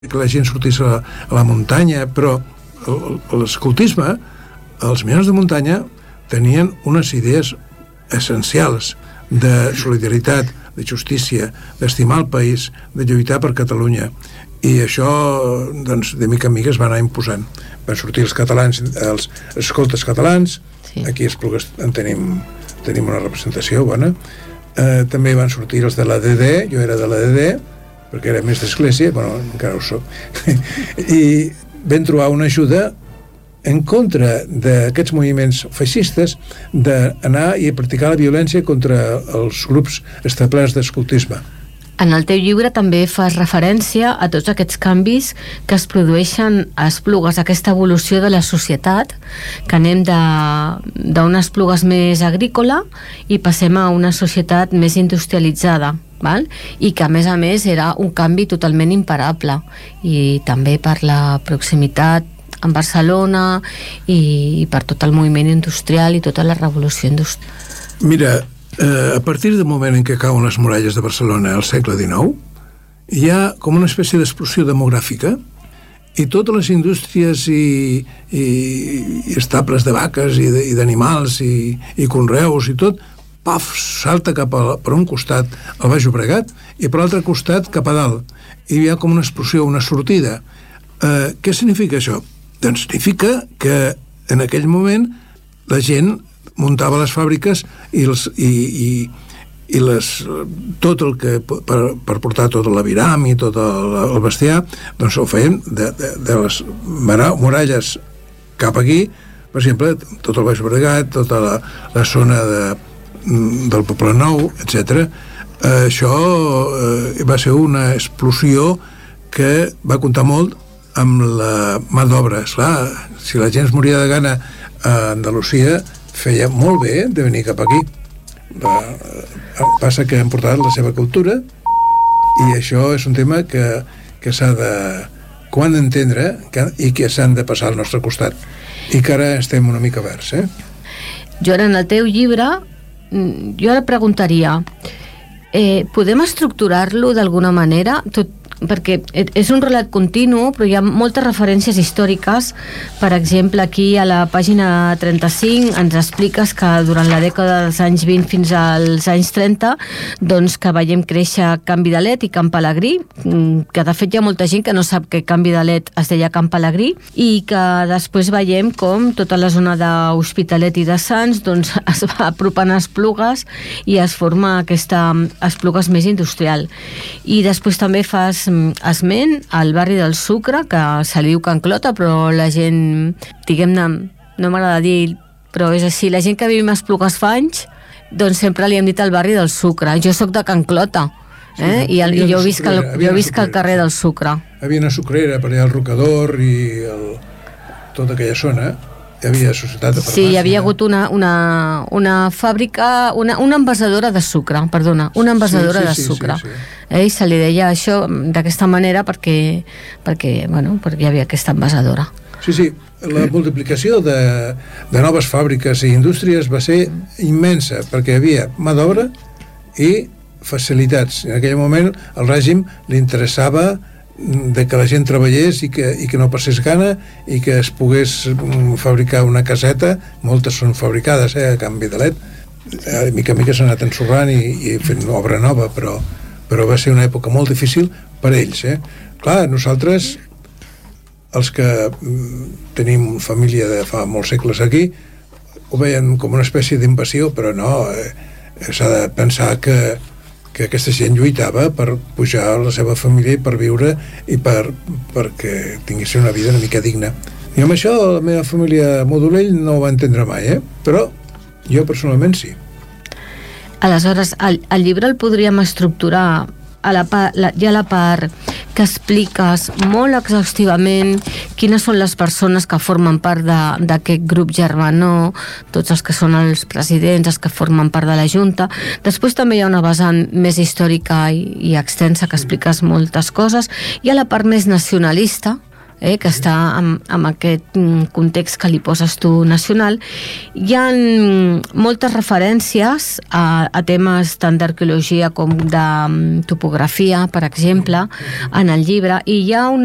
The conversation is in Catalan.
que la gent sortís a la muntanya, però l'escoltisme, els minyons de muntanya tenien unes idees essencials de solidaritat, de justícia, d'estimar el país, de lluitar per Catalunya. I això, doncs, de mica en mica es va anar imposant. Van sortir els catalans, els escoltes catalans, sí. Aquí a Esplugues en tenim una representació bona. També van sortir els de l'ADD, jo era de l'ADD, perquè era més d'església, bueno, encara ho soc. I vam trobar una ajuda en contra d'aquests moviments feixistes d'anar i practicar la violència contra els grups establerts d'escoltisme. En el teu llibre també fas referència a tots aquests canvis que es produeixen a Esplugues, aquesta evolució de la societat, que anem d'una Esplugues més agrícola i passem a una societat més industrialitzada, val? I que a més era un canvi totalment imparable, i també per la proximitat en Barcelona i per tot el moviment industrial i tota la revolució industrial. Mira, a partir del moment en què cauen les muralles de Barcelona al segle XIX, hi ha com una espècie d'explosió demogràfica i totes les indústries i estables de vaques i d'animals i conreus i tot, paf, salta per un costat al Baix Llobregat i per l'altre costat cap a dalt. I hi ha com una explosió, una sortida. Què significa això? Doncs significa que en aquell moment la gent muntava les fàbriques i tot el que per portar tot l'aviram i tot el bestiar, doncs ho feien de les muralles cap aquí, per exemple, tot el Baix Llobregat, tota la zona del Poble Nou, etc. Això va ser una explosió que va comptar molt amb la mà d'obra. Esclar, si la gent es moria de gana a Andalusia, feia molt bé de venir cap aquí. Passa que han portat la seva cultura i això és un tema que s'ha de quan entendre i que s'han de passar al nostre costat i que ara estem una mica verds. Joan, en el teu llibre jo ara preguntaria, podem estructurar-lo d'alguna manera? Perquè és un relat continu, però hi ha moltes referències històriques. Per exemple, aquí a la pàgina 35 ens expliques que durant la dècada dels anys 20 fins als anys 30 doncs que veiem créixer Can Vidalet i Can Pelegrí, que de fet hi ha molta gent que no sap que Can Vidalet es deia Can Pelegrí, i que després veiem com tota la zona d'Hospitalet i de Sants doncs es va apropant a Esplugues i es forma aquesta Esplugues més industrial. I després també fas esment al barri del Sucre, que se li diu Can Clota, però la gent, diguem-ne, no m'agrada dir, però és així, la gent que vivim a Esplugues fa anys, doncs sempre li hem dit el barri del Sucre. Jo sóc de Can Clota, i jo visc al carrer del Sucre. Hi havia una sucrera per allà al Rocador i tota aquella zona. Hi havia societat de farmàcia. Sí, hi havia hagut una fàbrica, una envasadora de sucre, perdona, una envasadora de sucre. Sí. I se li deia això d'aquesta manera perquè hi havia aquesta envasadora. Sí, la multiplicació de noves fàbriques i indústries va ser immensa, perquè hi havia mà d'obra i facilitats. En aquell moment el règim li interessava de que la gent treballés i que no passés gana i que es pogués fabricar una caseta. Moltes són fabricades a Can Vidalet, mica en mica s'ha anat ensorrant i fent obra nova, però va ser una època molt difícil per ells. Clar, nosaltres els que tenim família de fa molts segles aquí ho veien com una espècie d'invasió, però no, s'ha de pensar que aquesta gent lluitava per pujar la seva família i per viure i perquè tinguessin una vida una mica digna. I amb això la meva família a Modolell no ho va entendre mai, però jo personalment sí. Aleshores, el llibre el podríem estructurar a la part que expliques molt exhaustivament quines són les persones que formen part d'aquest grup germanó, tots els que són els presidents, els que formen part de la Junta. Després també hi ha una vessant més històrica i extensa que expliques moltes coses. Hi ha la part més nacionalista, que està en aquest context que li poses tu nacional. Hi ha moltes referències a temes tant d'arqueologia com de topografia, per exemple, en el llibre, i hi ha una